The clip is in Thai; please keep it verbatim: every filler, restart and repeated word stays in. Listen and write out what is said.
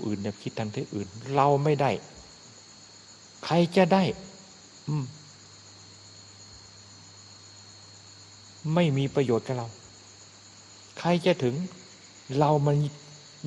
อื่นเนี่ยคิดทางที่อื่นเราไม่ได้ใครจะได้อืมไม่มีประโยชน์กับเราใครจะถึงเรามัน